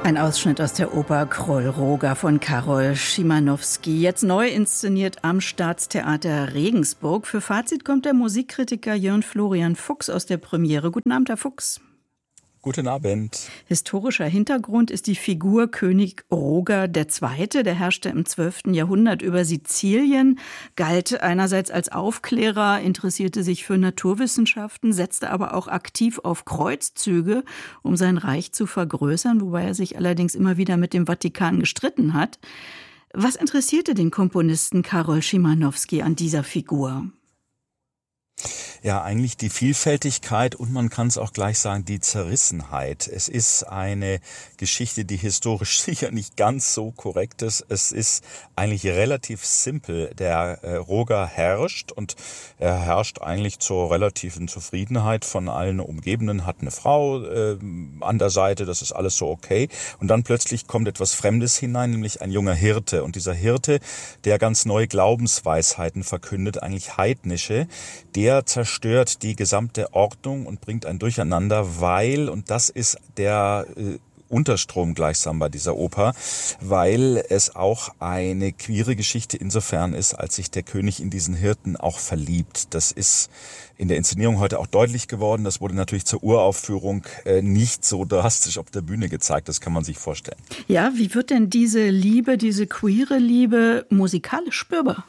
Ein Ausschnitt aus der Oper Kroll Roga von Karol Szymanowski, jetzt neu inszeniert am Staatstheater Regensburg. Für Fazit kommt der Musikkritiker Jörn Florian Fuchs aus der Premiere. Guten Abend, Herr Fuchs. Guten Abend. Historischer Hintergrund ist die Figur König Roger II., der herrschte im 12. Jahrhundert über Sizilien, galt einerseits als Aufklärer, interessierte sich für Naturwissenschaften, setzte aber auch aktiv auf Kreuzzüge, um sein Reich zu vergrößern, wobei er sich allerdings immer wieder mit dem Vatikan gestritten hat. Was interessierte den Komponisten Karol Szymanowski an dieser Figur? Ja, eigentlich die Vielfältigkeit und man kann es auch gleich sagen, die Zerrissenheit. Es ist eine Geschichte, die historisch sicher nicht ganz so korrekt ist. Es ist eigentlich relativ simpel. Der Roger herrscht und er herrscht eigentlich zur relativen Zufriedenheit von allen Umgebenden, hat eine Frau an der Seite, das ist alles so okay. Und dann plötzlich kommt etwas Fremdes hinein, nämlich ein junger Hirte. Und dieser Hirte, der ganz neue Glaubensweisheiten verkündet, eigentlich heidnische, der zerstört die gesamte Ordnung und bringt ein Durcheinander, weil, und das ist der Unterstrom gleichsam bei dieser Oper, weil es auch eine queere Geschichte insofern ist, als sich der König in diesen Hirten auch verliebt. Das ist in der Inszenierung heute auch deutlich geworden. Das wurde natürlich zur Uraufführung nicht so drastisch auf der Bühne gezeigt. Das kann man sich vorstellen. Ja, wie wird denn diese Liebe, diese queere Liebe musikalisch spürbar?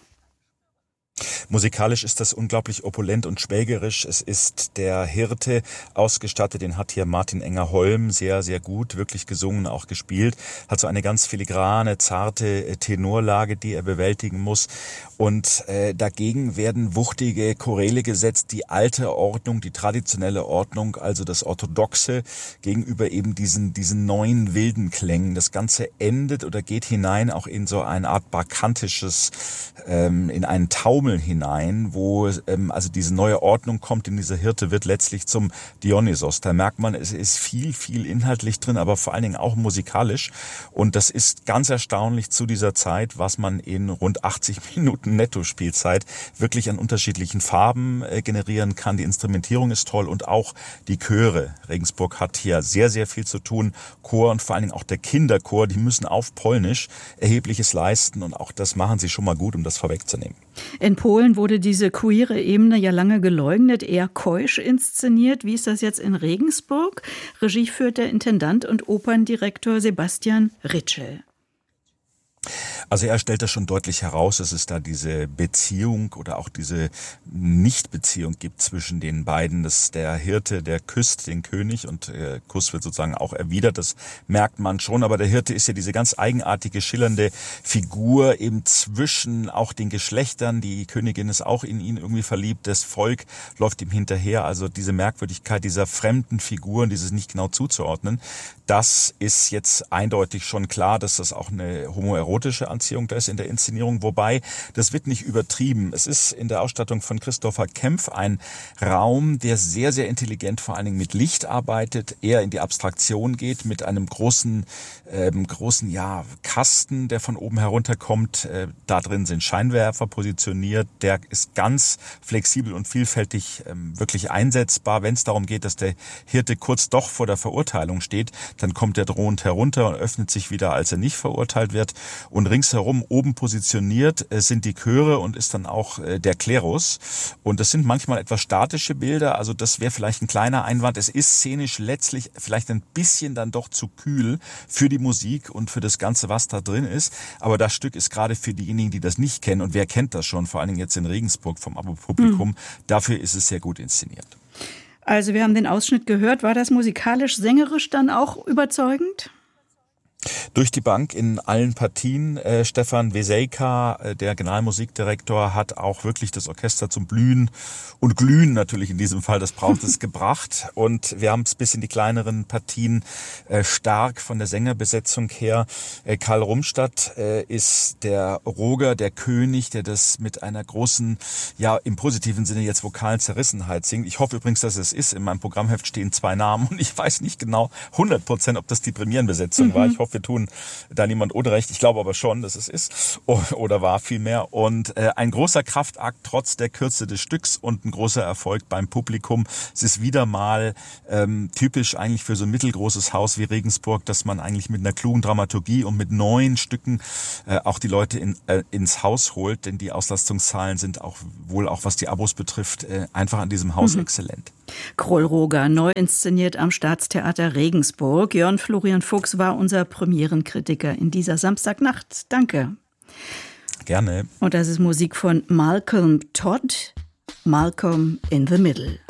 Musikalisch ist das unglaublich opulent und schwelgerisch. Es ist der Hirte ausgestattet, den hat hier Martin Enger-Holm sehr, sehr gut wirklich gesungen, auch gespielt. Hat so eine ganz filigrane, zarte Tenorlage, die er bewältigen muss. Und dagegen werden wuchtige Choräle gesetzt, die alte Ordnung, die traditionelle Ordnung, also das Orthodoxe gegenüber eben diesen neuen wilden Klängen. Das Ganze endet oder geht hinein auch in so eine Art bacchantisches, in einen Taumel hinein, wo also diese neue Ordnung kommt, denn dieser Hirte wird letztlich zum Dionysos. Da merkt man, es ist viel, viel inhaltlich drin, aber vor allen Dingen auch musikalisch. Und das ist ganz erstaunlich zu dieser Zeit, was man in rund 80 Minuten Netto-Spielzeit wirklich an unterschiedlichen Farben generieren kann. Die Instrumentierung ist toll und auch die Chöre. Regensburg hat hier sehr, sehr viel zu tun. Chor und vor allen Dingen auch der Kinderchor, die müssen auf Polnisch Erhebliches leisten und auch das machen sie schon mal gut, um das vorwegzunehmen. In Polen wurde diese queere Ebene ja lange geleugnet, eher keusch inszeniert. Wie ist das jetzt in Regensburg? Regie führt der Intendant und Operndirektor Sebastian Ritschel. Also er stellt das schon deutlich heraus, dass es da diese Beziehung oder auch diese Nichtbeziehung gibt zwischen den beiden, dass der Hirte, der küsst den König und der Kuss wird sozusagen auch erwidert, das merkt man schon, aber der Hirte ist ja diese ganz eigenartige, schillernde Figur eben zwischen auch den Geschlechtern, die Königin ist auch in ihn irgendwie verliebt, das Volk läuft ihm hinterher, also diese Merkwürdigkeit dieser fremden Figuren, dieses nicht genau zuzuordnen, das ist jetzt eindeutig schon klar, dass das auch eine homoerotische Anziehung da ist in der Inszenierung, wobei das wird nicht übertrieben. Es ist in der Ausstattung von Christopher Kempf ein Raum, der sehr, sehr intelligent vor allen Dingen mit Licht arbeitet, eher in die Abstraktion geht, mit einem großen Kasten, der von oben herunterkommt. Da drin sind Scheinwerfer positioniert. Der ist ganz flexibel und vielfältig wirklich einsetzbar. Wenn es darum geht, dass der Hirte kurz doch vor der Verurteilung steht, dann kommt er drohend herunter und öffnet sich wieder, als er nicht verurteilt wird. Und ringsherum oben positioniert sind die Chöre und ist dann auch der Klerus. Und das sind manchmal etwas statische Bilder, also das wäre vielleicht ein kleiner Einwand. Es ist szenisch letztlich vielleicht ein bisschen dann doch zu kühl für die Musik und für das Ganze, was da drin ist. Aber das Stück ist gerade für diejenigen, die das nicht kennen, und wer kennt das schon, vor allen Dingen jetzt in Regensburg vom Abo-Publikum, dafür ist es sehr gut inszeniert. Also wir haben den Ausschnitt gehört. War das musikalisch-sängerisch dann auch überzeugend? Durch die Bank in allen Partien. Stefan Wesejka, der Generalmusikdirektor, hat auch wirklich das Orchester zum Blühen und Glühen natürlich in diesem Fall, das braucht es, gebracht. Und wir haben es bis in die kleineren Partien stark von der Sängerbesetzung her. Karl Rumstadt ist der Roger, der König, der das mit einer großen, ja im positiven Sinne jetzt vokalen Zerrissenheit singt. Ich hoffe übrigens, dass es ist. In meinem Programmheft stehen 2 Namen und ich weiß nicht genau 100%, ob das die Premierenbesetzung war. Ich hoffe wir tun da niemand Unrecht. Ich glaube aber schon, dass es ist oder war vielmehr. Und ein großer Kraftakt trotz der Kürze des Stücks und ein großer Erfolg beim Publikum. Es ist wieder mal typisch eigentlich für so ein mittelgroßes Haus wie Regensburg, dass man eigentlich mit einer klugen Dramaturgie und mit neuen Stücken auch die Leute ins Haus holt, denn die Auslastungszahlen sind auch wohl auch was die Abos betrifft einfach an diesem Haus exzellent. Kroll-Roger, neu inszeniert am Staatstheater Regensburg. Jörn Florian Fuchs war unser Premierenkritiker in dieser Samstagnacht. Danke. Gerne. Und das ist Musik von Malcolm Todd, Malcolm in the Middle.